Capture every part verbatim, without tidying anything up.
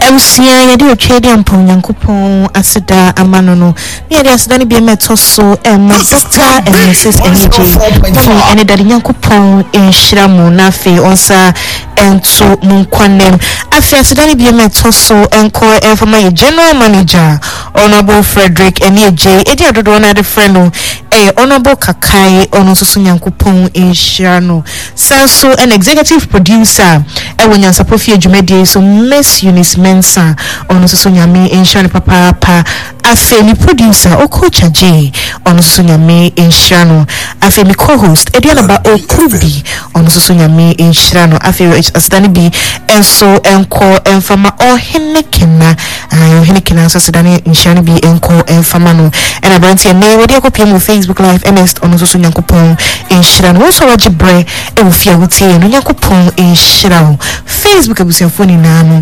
Emsia yedi ochedi ampon yankopon aseda amano no ne yedi aseda ne bi emeto so em doctor and missus Energy for any daddy yankopon enhira mu na fe onsa ento munkwanem afi aseda ne bi emeto so enko enfama ye general manager Honorable Frederick Enieje edi adodo na de friend no eh Honorable Kakai ono so yankopon enhira no sanso an executive producer e wonyansa profi adwumadi so Miss Eunice Mensa ono so nyame enhira papa papa afemi producer Okocha J ono so nyame enhira no afemi co-host Ediana ba Okubi ono so nyame enhira no afemi asdani bi enso enko enfama ohenekena ohenekena so asdani enhira bi enko enfama no ena branti ne wodi akopia mu Facebook live ms ono so nyankopon enhira no so wajibre e wo fia wutie no nyankopon enhira Facebook abusiafoni na no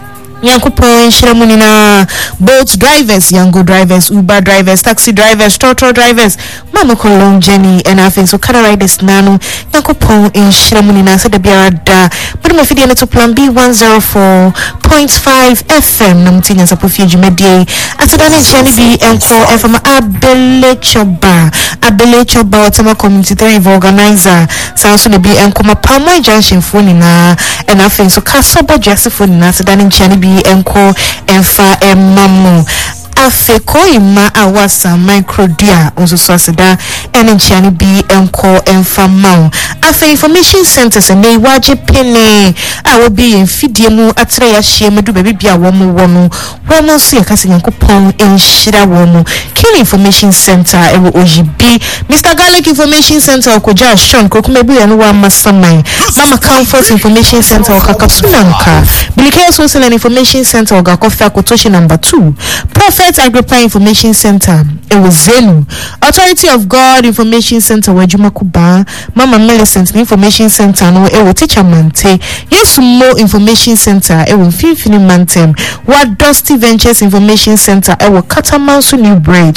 Yankopon Shiramunina, boat drivers, Yango drivers, Uber drivers, taxi drivers, Toto drivers, Mama Colon Jenny, and I think so car riders nano, Yankopon in Shiramunina, said the Biarada, but my video to plan B one oh four point five F M, Namting as a Pofiji Medie, as a Daniel Jenny B and call F M Abelechoba, Abelechoba, Tama Community three organizer, sounds to be and come a Palma Junction Funina, and I think so Casaba Jassifuna, so Daniel Jenny B. Enko enfa emamu afeko ima awasa micro dia onso so aseda ene nchiani bi enko enfa mawo afa information centers ene waje pene awo bi enfidie mu atre ya hie medu baby bia wo mu wo no wo no so yakase yankopon enhira wo mu Kin Information Center ewo ojibi Mister Garlic Information Center okoja Sean kokumebu ya no wa masamai Mama Comfort Information Center okakasunanka Bilike Social Information Center ogakofa kotoshi number two Prophet Agrippa Information Center ewo Zenu Authority of God Information Center wajuma kuba Mama Millicent Information Center no ewo Teacher Mante Yesu Mo Information Center ewo Mfimfini Mantem Wa Dusty Ventures Information Center ewo Katamansu New Bridge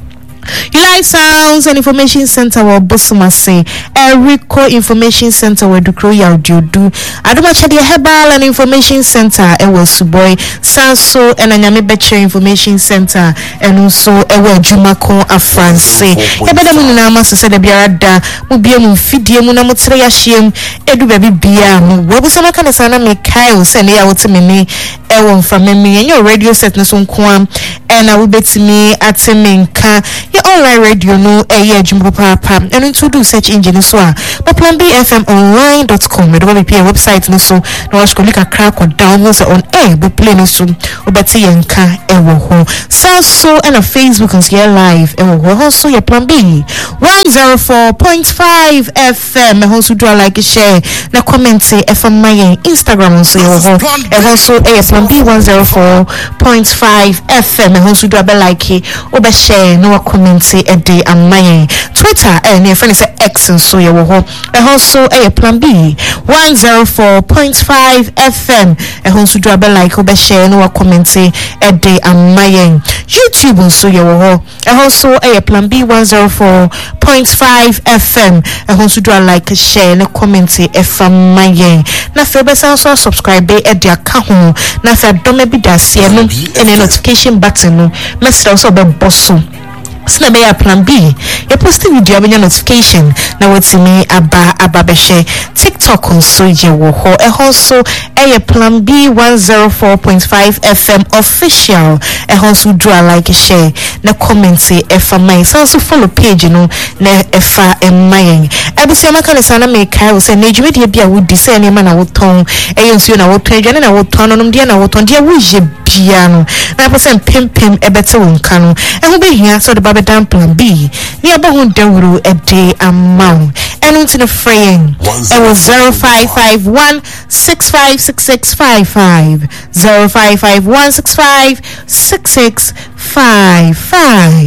Live Sounds and Information Center wa Bosumase Erico Information Center wa Dukro Yaudiodu Aduma Chadia Herbal and Information Center ewa Suboy Sanso and Anyame Beche Information Center and also ewa Jumako Afranse Ebeda munina maso sede biarada mubie mfidie mu na mutre ya hiem edu baby bia mu wobusama kana sana me kai se ne ya wotemene ewo mfamemi enyo radio set no so nkoam ena wobetimi atemenka your online radio no eye adwuma papa and into do search engine so a plan b f m online dot com do be website no so no was kolika crack or download on air but play no so obeti yenka ewo ho so and a Facebook and share live ewo ho so your plan b one oh four point five F M ho so do like share na comment say F M my Instagram so your ho and also a plan b one oh four point five F M ho so do be like obe share no comment say a day and my Twitter and your friend say X and so your ho and also a plan B one oh four point five F M and also do be like obe share no comment say a day and my YouTube and so your ho and also a plan B one oh four point five F M and also do like share no comment say F M my na fe be also subscribe be e dia ka ho na fe do me bi da se no and notification button no message also be bosso Sina be plan B. You post video abenya notification na wati me aba ababeshe TikTok on so je wo ho e also e plan B one oh four point five F M official e also do like share na comment say e fa my so follow page no na e fa e my e bi se amaka ne sana me kai wo say na djumedi bia wo di say ne ma na wo ton e yensu na wo ton dwane na wo ton no dia na wo ton dia wo je bia no na person pimpim e bete wo nka no e ho be hia so de Babadan plan B near Bahun Dewuru a day amount and into the fraying it was zero five five one six five six six five five zero five five one six five six six five five